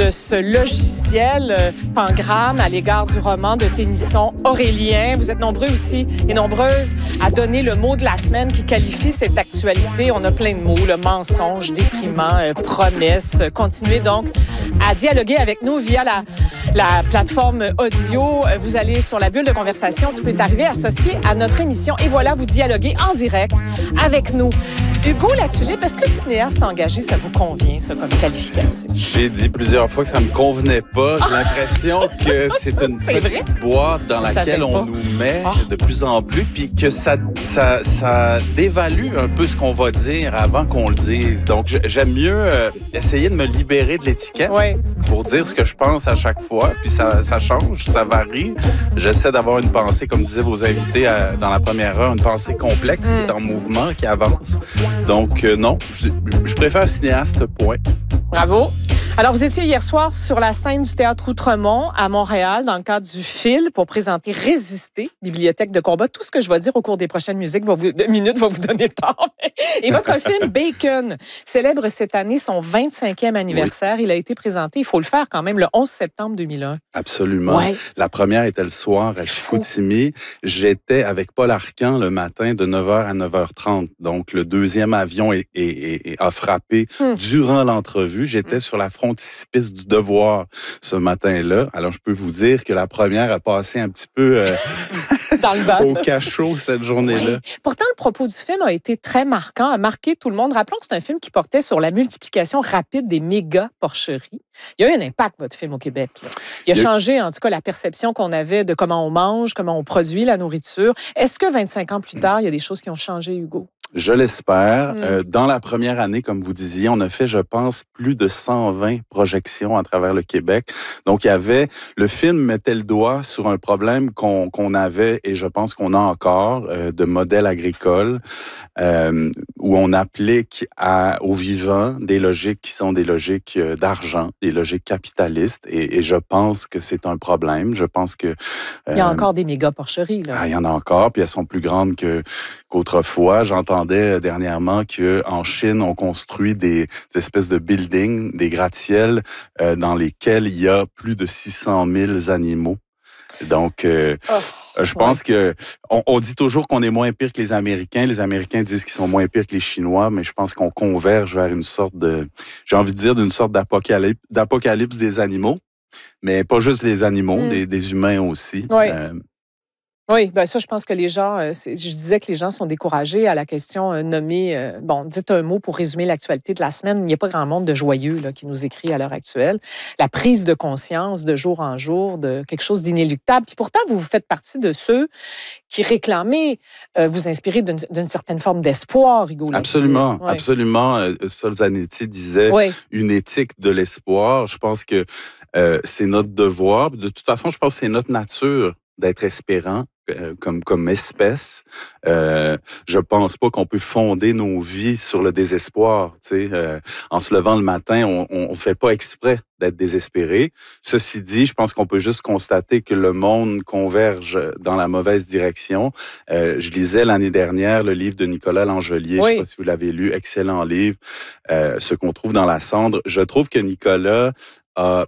de ce logiciel Pangramme à l'égard du roman de Tennyson Aurélien. Vous êtes nombreux aussi et nombreuses à donner le mot de la semaine qui qualifie cette actualité. On a plein de mots, le mensonge, déprimant, promesse. Continuez donc à dialoguer avec nous via la plateforme audio. Vous allez sur la bulle de conversation, tout est arrivé associé à notre émission. Et voilà, vous dialoguez en direct avec nous. Hugo Latulippe, est-ce que cinéaste engagé, ça vous convient, ça, comme qualificatif? J'ai dit plusieurs fois que ça me convenait pas. J'ai l'impression que c'est une petite boîte dans laquelle on nous met de plus en plus, puis que ça dévalue un peu ce qu'on va dire avant qu'on le dise. Donc, j'aime mieux essayer de me libérer de l'étiquette pour dire ce que je pense à chaque fois, puis ça change, ça varie. J'essaie d'avoir une pensée, comme disaient vos invités dans la première heure, une pensée complexe qui est en mouvement, qui avance. Donc, non, je préfère cinéaste, point. Bravo. Alors, vous étiez hier soir sur la scène du Théâtre Outremont à Montréal dans le cadre du FIL pour présenter Résister, bibliothèque de combat. Tout ce que je vais dire au cours des prochaines minutes va vous donner tort. Et votre film Bacon célèbre cette année son 25e anniversaire. Oui. Il a été présenté, il faut le faire quand même, le 11 septembre 2001. Absolument. Ouais. La première était le soir à Chicoutimi. J'étais avec Paul Arcand le matin de 9h à 9h30. Donc, le deuxième avion a frappé durant l'entrevue. J'étais sur la frontispice du devoir ce matin-là. Alors, je peux vous dire que la première a passé un petit peu dans le bas. Au cachot cette journée-là. Oui. Pourtant, le propos du film a été très marquant, a marqué tout le monde. Rappelons que c'est un film qui portait sur la multiplication rapide des méga-porcheries. Il y a eu un impact, votre film, au Québec. Là. Il a changé, en tout cas, la perception qu'on avait de comment on mange, comment on produit la nourriture. Est-ce que 25 ans plus tard, il y a des choses qui ont changé, Hugo? Je l'espère. Dans la première année, comme vous disiez, on a fait, je pense, plus de 120 projections à travers le Québec. Donc, le film mettait le doigt sur un problème qu'on avait, et je pense qu'on a encore, de modèle agricole, où on applique au vivant des logiques qui sont des logiques d'argent, des logiques capitalistes, et je pense que c'est un problème. Je pense que... il y a encore des méga-porcheries, là. Il y en a encore, puis elles sont plus grandes qu'autrefois. J'entendais dernièrement qu'en Chine, on construit des espèces de buildings, des gratte-ciels, dans lesquels il y a plus de 600 000 animaux. Donc, je pense que on dit toujours qu'on est moins pire que les Américains. Les Américains disent qu'ils sont moins pires que les Chinois, mais je pense qu'on converge vers une sorte d'une sorte d'apocalypse des animaux. Mais pas juste les animaux, des humains aussi. Oui. Oui, bien ça, je pense que les gens, je disais que les gens sont découragés à la question nommée, dites un mot pour résumer l'actualité de la semaine. Il n'y a pas grand monde de joyeux là, qui nous écrit à l'heure actuelle. La prise de conscience de jour en jour de quelque chose d'inéluctable. Puis pourtant, vous faites partie de ceux qui réclamaient vous inspirer d'une certaine forme d'espoir, Hugo. Absolument, absolument. Solzhenitsyn disait une éthique de l'espoir. Je pense que c'est notre devoir. De toute façon, je pense que c'est notre nature d'être espérant comme espèce. Je pense pas qu'on peut fonder nos vies sur le désespoir. En se levant le matin, on fait pas exprès d'être désespéré. Ceci dit, je pense qu'on peut juste constater que le monde converge dans la mauvaise direction. Je lisais l'année dernière le livre de Nicolas Langelier. Je sais pas si vous l'avez lu. Excellent livre. Ce qu'on trouve dans la cendre. Je trouve que Nicolas a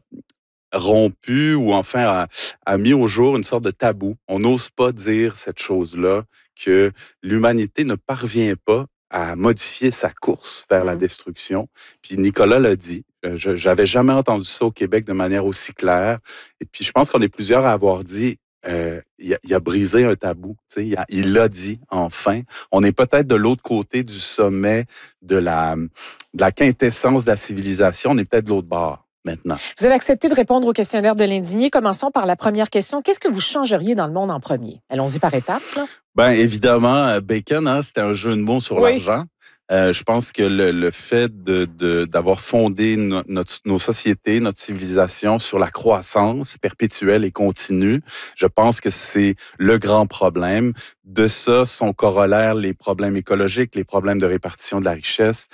rompu ou enfin a mis au jour une sorte de tabou. On n'ose pas dire cette chose-là, que l'humanité ne parvient pas à modifier sa course vers la destruction. Puis Nicolas l'a dit. J'avais jamais entendu ça au Québec de manière aussi claire. Et puis je pense qu'on est plusieurs à avoir dit il a brisé un tabou. Il l'a dit enfin. On est peut-être de l'autre côté du sommet de la quintessence de la civilisation. On est peut-être de l'autre bord. Maintenant. Vous avez accepté de répondre au questionnaire de l'indigné. Commençons par la première question. Qu'est-ce que vous changeriez dans le monde en premier? Allons-y par étapes. Là. Bien, évidemment, Bacon, c'était un jeu de mots sur l'argent. Je pense que le fait d'avoir fondé nos sociétés, notre civilisation sur la croissance perpétuelle et continue, je pense que c'est le grand problème. De ça, son corollaire, les problèmes écologiques, les problèmes de répartition de la richesse.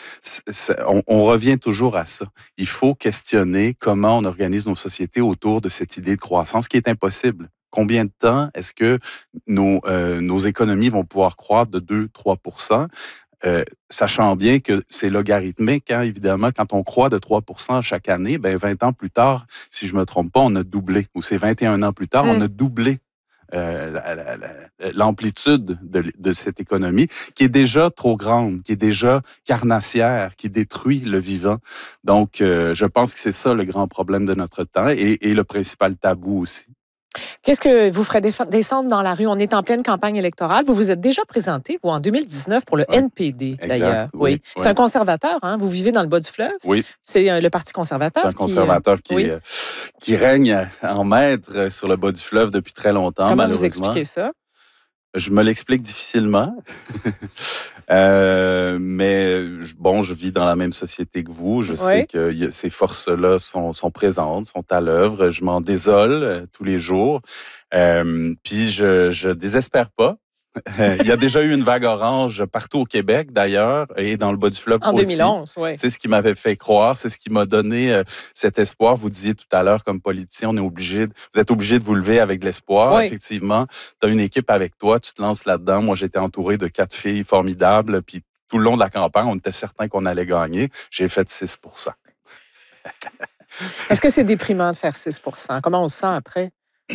On revient toujours à ça. Il faut questionner comment on organise nos sociétés autour de cette idée de croissance qui est impossible. Combien de temps est-ce que nos économies vont pouvoir croître de 2-3 %? sachant bien que c'est logarithmique, hein, évidemment, quand on croît de 3 % chaque année, 20 ans plus tard, si je me trompe pas, on a doublé. Ou c'est 21 ans plus tard, on a doublé l'amplitude de cette économie qui est déjà trop grande, qui est déjà carnassière, qui détruit le vivant. Donc, je pense que c'est ça le grand problème de notre temps et le principal tabou aussi. Qu'est-ce que vous ferez descendre dans la rue? On est en pleine campagne électorale. Vous vous êtes déjà présenté, vous, en 2019, pour le NPD, d'ailleurs. Oui. C'est un conservateur, hein? Vous vivez dans le bas du fleuve? Oui. C'est le Parti conservateur. C'est un conservateur qui règne en maître sur le bas du fleuve depuis très longtemps, Comment malheureusement. vous expliquez ça? Je me l'explique difficilement. Mais bon, je vis dans la même société que vous. Je sais que ces forces-là sont présentes, sont à l'œuvre. Je m'en désole tous les jours. Puis je désespère pas. Il y a déjà eu une vague orange partout au Québec, d'ailleurs, et dans le bas du fleuve aussi. En 2011, oui. C'est ce qui m'avait fait croire, c'est ce qui m'a donné cet espoir. Vous disiez tout à l'heure, comme politicien, vous êtes obligé de vous lever avec de l'espoir. Oui. Effectivement, tu as une équipe avec toi, tu te lances là-dedans. Moi, j'étais entouré de 4 filles formidables, puis tout le long de la campagne, on était certain qu'on allait gagner. J'ai fait 6 %. Est-ce que c'est déprimant de faire 6 % Comment on se sent après?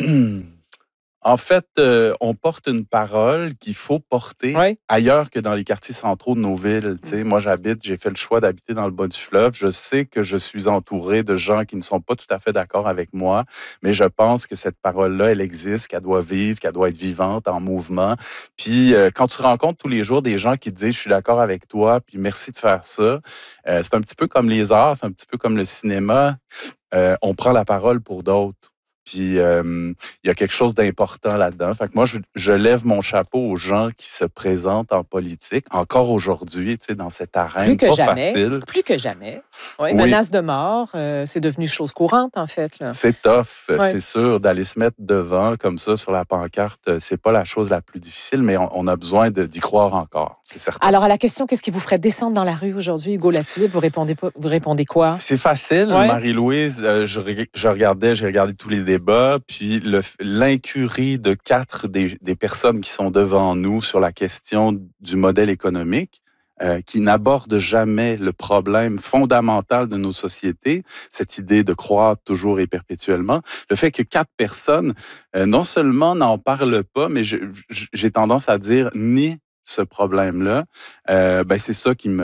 En fait, on porte une parole qu'il faut porter ailleurs que dans les quartiers centraux de nos villes. Moi, j'ai fait le choix d'habiter dans le bas du fleuve. Je sais que je suis entouré de gens qui ne sont pas tout à fait d'accord avec moi, mais je pense que cette parole-là, elle existe, qu'elle doit vivre, qu'elle doit être vivante, en mouvement. Puis, quand tu rencontres tous les jours des gens qui te disent « je suis d'accord avec toi, puis merci de faire ça », c'est un petit peu comme les arts, c'est un petit peu comme le cinéma. On prend la parole pour d'autres. Puis, il y a quelque chose d'important là-dedans. Fait que moi, je lève mon chapeau aux gens qui se présentent en politique, encore aujourd'hui, dans cette arène pas facile. Plus que jamais. Oui. Menace de mort, c'est devenu chose courante, en fait. Là. C'est tough, c'est sûr. D'aller se mettre devant, comme ça, sur la pancarte, c'est pas la chose la plus difficile, mais on a besoin d'y croire encore, c'est certain. Alors, à la question, qu'est-ce qui vous ferait descendre dans la rue aujourd'hui, Hugo Latulippe, vous répondez quoi? C'est facile, Marie-Louise. J'ai regardé tous les débats, puis l'incurie de 4 des personnes qui sont devant nous sur la question du modèle économique, qui n'aborde jamais le problème fondamental de nos sociétés, cette idée de croître toujours et perpétuellement, le fait que 4 personnes, non seulement n'en parlent pas, mais j'ai tendance à dire ni ce problème-là, c'est ça qui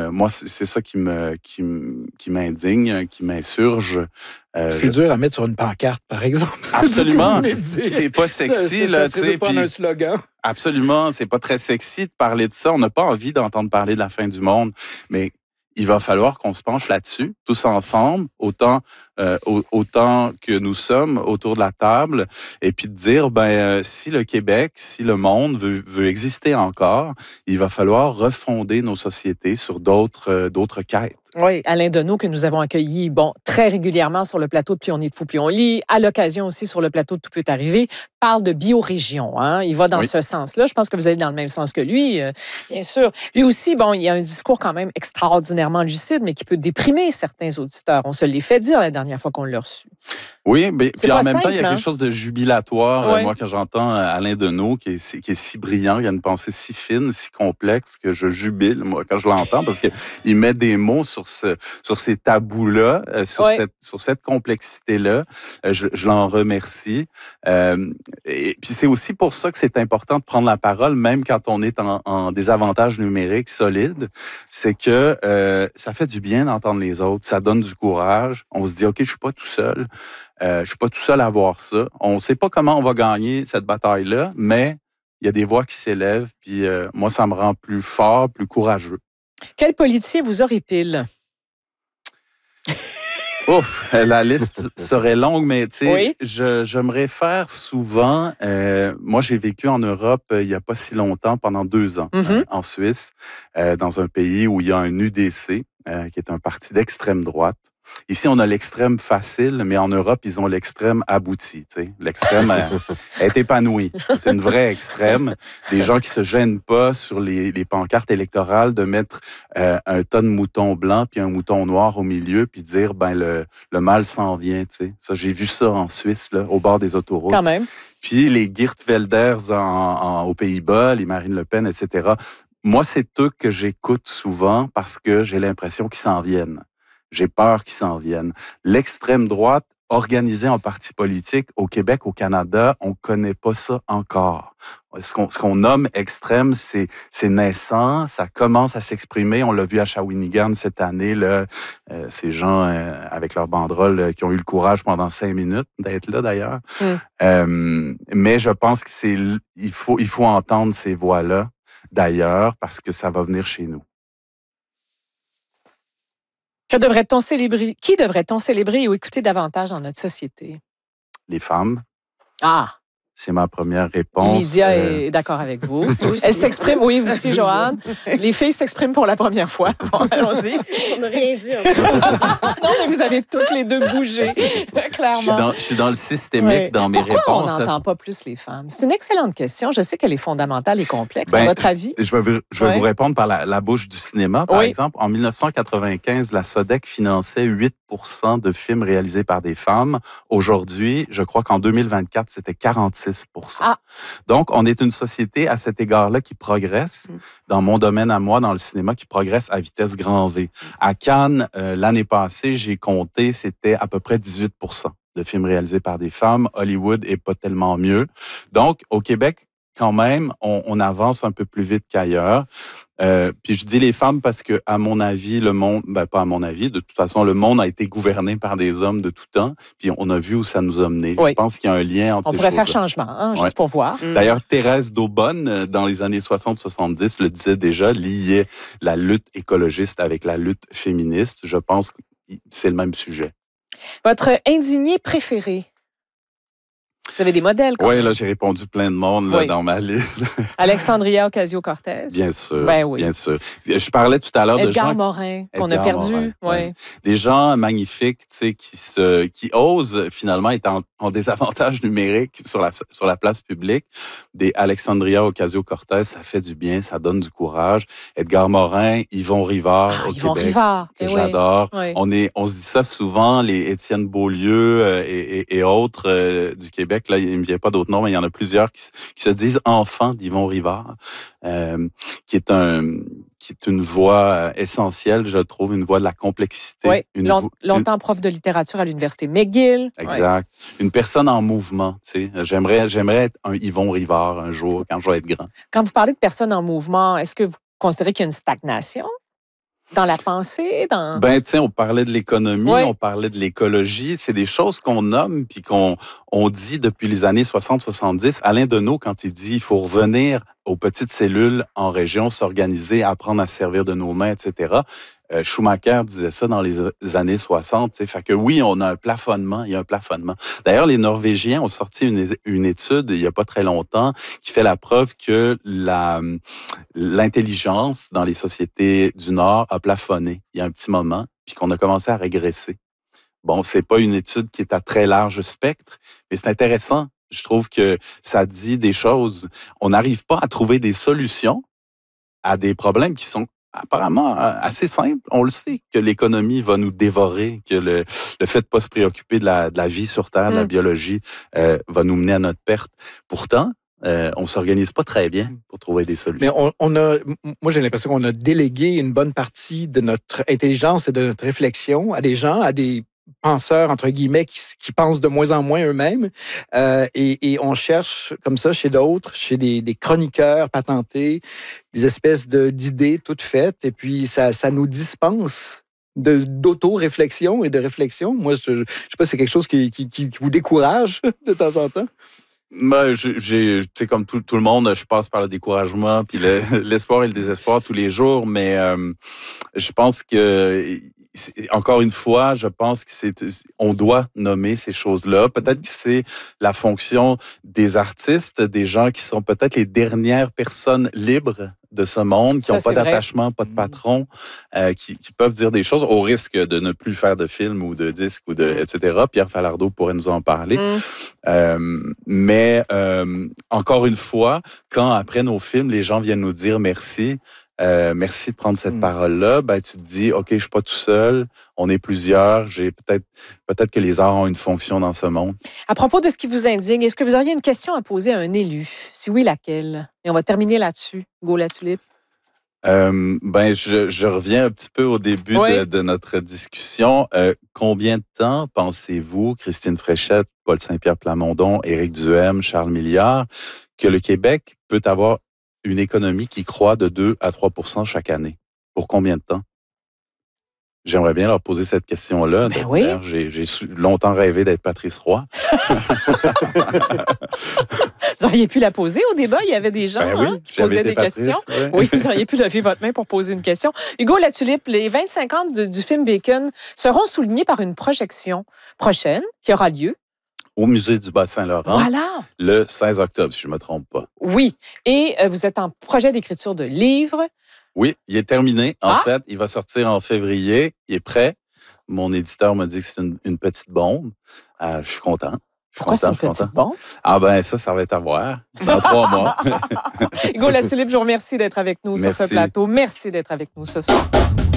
m'indigne, qui m'insurge. C'est dur à mettre sur une pancarte, par exemple. Absolument. C'est pas sexy, là, tu sais. C'est pas un slogan. Absolument. C'est pas très sexy de parler de ça. On n'a pas envie d'entendre parler de la fin du monde. Mais il va falloir qu'on se penche là-dessus, tous ensemble, autant que nous sommes autour de la table, et puis de dire, si le Québec, si le monde veut exister encore, il va falloir refonder nos sociétés sur d'autres quêtes. Oui, Alain Deneau, que nous avons accueilli très régulièrement sur le plateau de Plus on est de fou, plus on lit, à l'occasion aussi sur le plateau de Tout peut arriver, parle de biorégion. Hein? Il va dans ce sens-là. Je pense que vous allez dans le même sens que lui, bien sûr. Lui aussi, il a un discours quand même extraordinairement lucide, mais qui peut déprimer certains auditeurs. On se l'est fait dire la dernière fois qu'on l'a reçu. Oui, mais puis en même temps, il y a quelque chose de jubilatoire. Moi, quand j'entends Alain Deneau, qui est si brillant, il a une pensée si fine, si complexe, que je jubile, moi, quand je l'entends, parce qu'il met des mots sur ces tabous-là, sur cette complexité-là. Je l'en remercie. Et puis c'est aussi pour ça que c'est important de prendre la parole, même quand on est en désavantage numérique solide. C'est que ça fait du bien d'entendre les autres. Ça donne du courage. On se dit, OK, je suis pas tout seul. Je suis pas tout seul à voir ça. On sait pas comment on va gagner cette bataille-là, mais il y a des voix qui s'élèvent. Puis moi, ça me rend plus fort, plus courageux. Quel politicien vous horripile? Ouf, la liste serait longue, mais tu sais, je me réfère souvent. Moi, j'ai vécu en Europe il n'y a pas si longtemps, pendant 2 ans, en Suisse, dans un pays où il y a un UDC, qui est un parti d'extrême droite. Ici, on a l'extrême facile, mais en Europe, ils ont l'extrême abouti. Tu sais. L'extrême est épanoui. C'est une vraie extrême. Des gens qui se gênent pas sur les pancartes électorales de mettre un tas de moutons blancs puis un mouton noir au milieu puis dire le mal s'en vient. Tu sais. Ça, j'ai vu ça en Suisse, là, au bord des autoroutes. Quand même. Puis les Geert Wilders aux Pays-Bas, les Marine Le Pen, etc. Moi, c'est eux que j'écoute souvent parce que j'ai l'impression qu'ils s'en viennent. J'ai peur qu'ils s'en viennent. L'extrême droite, organisée en parti politique, au Québec, au Canada, on connaît pas ça encore. Ce qu'on nomme extrême, c'est naissant, ça commence à s'exprimer. On l'a vu à Shawinigan cette année, là, ces gens avec leur banderole qui ont eu le courage pendant 5 minutes d'être là d'ailleurs. Mais je pense que il faut entendre ces voix-là d'ailleurs parce que ça va venir chez nous. Qui devrait-on célébrer ou écouter davantage dans notre société? Les femmes. Ah! C'est ma première réponse. Lydia est d'accord avec vous. Elle s'exprime, oui, vous aussi, Joanne. Les filles s'expriment pour la première fois. Bon, allons-y. On n'a rien dit. Non, mais vous avez toutes les deux bougé, clairement. Je suis dans le systémique dans mes réponses. Pourquoi on n'entend pas plus les femmes? C'est une excellente question. Je sais qu'elle est fondamentale et complexe. À votre avis? Je vais vous répondre par la bouche du cinéma. Par exemple, en 1995, la SODEC finançait 8 de films réalisés par des femmes. Aujourd'hui, je crois qu'en 2024, c'était 46 Donc, on est une société à cet égard-là qui progresse. Dans mon domaine à moi, dans le cinéma, qui progresse à vitesse grand V. À Cannes, l'année passée, j'ai compté, c'était à peu près 18 de films réalisés par des femmes. Hollywood est pas tellement mieux. Donc, au Québec, quand même, on avance un peu plus vite qu'ailleurs. Puis je dis les femmes parce que, à mon avis, le monde, pas à mon avis, de toute façon, le monde a été gouverné par des hommes de tout temps. Puis on a vu où ça nous a menés. Oui. Je pense qu'il y a un lien entre ces choses. On pourrait faire changement, juste pour voir. D'ailleurs, Thérèse d'Aubonne, dans les années 60-70, le disait déjà, liait la lutte écologiste avec la lutte féministe. Je pense que c'est le même sujet. Votre indigné préféré? Vous avez des modèles, quoi. Oui, là, j'ai répondu plein de monde là, dans ma liste. Alexandria Ocasio-Cortez. Bien sûr, oui. bien sûr. Je parlais tout à l'heure de gens... Edgar Morin, qu'on a perdu. Ouais. Des gens magnifiques, tu sais, qui osent finalement être en désavantage numérique sur la place publique. Des Alexandria Ocasio-Cortez, ça fait du bien, ça donne du courage. Edgar Morin, Yvon Rivard au Québec, que j'adore. Oui. On se dit ça souvent, les Étienne Beaulieu et autres du Québec. Là, il ne me vient pas d'autres noms, mais il y en a plusieurs qui se disent enfants d'Yvon Rivard, qui est une voix essentielle, je trouve, une voix de la complexité. Oui, longtemps prof de littérature à l'Université McGill. Exact. Oui. Une personne en mouvement, tu sais. J'aimerais être un Yvon Rivard un jour, quand je vais être grand. Quand vous parlez de personnes en mouvement, est-ce que vous considérez qu'il y a une stagnation dans la pensée? Tu sais, on parlait de l'économie, on parlait de l'écologie. C'est des choses qu'on nomme puis qu'on dit depuis les années 60-70. Alain Deneau, quand il dit il faut revenir aux petites cellules en région, s'organiser, apprendre à se servir de nos mains, etc. Schumacher disait ça dans les années 60. T'sais. Fait que oui, on a un plafonnement, il y a un plafonnement. D'ailleurs, les Norvégiens ont sorti une étude il n'y a pas très longtemps qui fait la preuve que l'intelligence dans les sociétés du Nord a plafonné il y a un petit moment, puis qu'on a commencé à régresser. Bon, c'est pas une étude qui est à très large spectre, mais c'est intéressant. Je trouve que ça dit des choses. On n'arrive pas à trouver des solutions à des problèmes qui sont apparemment assez simple. On le sait que l'économie va nous dévorer, que le fait de ne pas se préoccuper de la vie sur Terre, de la biologie, va nous mener à notre perte. Pourtant, on ne s'organise pas très bien pour trouver des solutions. Mais moi, j'ai l'impression qu'on a délégué une bonne partie de notre intelligence et de notre réflexion à des gens, à des penseurs, entre guillemets, qui pensent de moins en moins eux-mêmes. Et on cherche, comme ça, chez d'autres, chez des chroniqueurs patentés, des espèces d'idées toutes faites. Et puis, ça nous dispense d'auto-réflexion et de réflexion. Moi, je ne sais pas si c'est quelque chose qui vous décourage de temps en temps. Moi, tu sais, comme tout le monde, je passe par le découragement, puis l'espoir et le désespoir tous les jours, mais je pense que... Encore une fois, je pense que on doit nommer ces choses-là. Peut-être que c'est la fonction des artistes, des gens qui sont peut-être les dernières personnes libres de ce monde, qui n'ont pas d'attachement, pas de patron, qui peuvent dire des choses au risque de ne plus faire de films ou de disques etc. Pierre Falardeau pourrait nous en parler. Mais encore une fois, quand après nos films, les gens viennent nous dire merci. Merci de prendre cette parole-là. Tu te dis, OK, je suis pas tout seul, on est plusieurs, j'ai peut-être que les arts ont une fonction dans ce monde. À propos de ce qui vous indigne, est-ce que vous auriez une question à poser à un élu? Si oui, laquelle? Et on va terminer là-dessus. Hugo Latulippe. Je reviens un petit peu au début de notre discussion. Combien de temps pensez-vous, Christine Fréchette, Paul Saint-Pierre Plamondon, Éric Duhem, Charles Milliard, que le Québec peut avoir une économie qui croît de 2 à 3 % chaque année? Pour combien de temps? J'aimerais bien leur poser cette question-là. J'ai longtemps rêvé d'être Patrice Roy. Vous auriez pu la poser au débat. Il y avait des gens qui posaient des questions. Oui, vous auriez pu lever votre main pour poser une question. Hugo Latulippe, les 25 ans du film Bacon seront soulignés par une projection prochaine qui aura lieu au Musée du Bas-Saint-Laurent, le 16 octobre, si je ne me trompe pas. Oui, et vous êtes en projet d'écriture de livre. Oui, il est terminé. En fait, il va sortir en février. Il est prêt. Mon éditeur m'a dit que c'est une petite bombe. Je suis content. Pourquoi c'est une petite bombe? Ça va être à voir dans 3 mois. Hugo Latulippe, je vous remercie d'être avec nous sur ce plateau. Merci d'être avec nous ce soir.